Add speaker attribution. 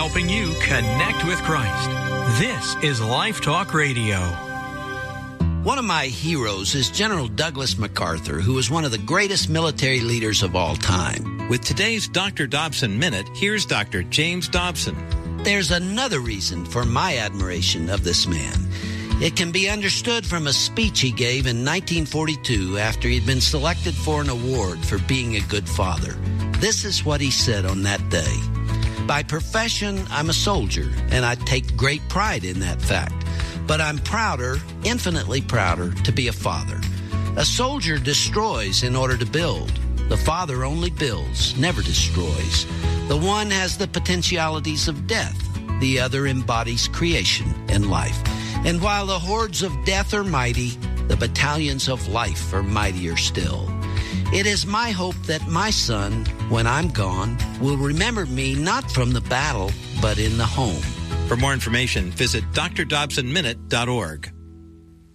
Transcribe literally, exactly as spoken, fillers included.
Speaker 1: helping you connect with Christ. This is Life Talk Radio.
Speaker 2: One of my heroes is General Douglas MacArthur, who was one of the greatest military leaders of all time.
Speaker 3: With today's Doctor Dobson Minute, here's Doctor James Dobson.
Speaker 2: There's another reason for my admiration of this man. It can be understood from a speech he gave in nineteen forty-two after he'd been selected for an award for being a good father. This is what he said on that day. By profession, I'm a soldier, and I take great pride in that fact. But I'm prouder, infinitely prouder, to be a father. A soldier destroys in order to build. The father only builds, never destroys. The one has the potentialities of death. The other embodies creation and life. And while the hordes of death are mighty, the battalions of life are mightier still. It is my hope that my son, when I'm gone, will remember me not from the battle, but in the home.
Speaker 3: For more information, visit d r dobson minute dot org.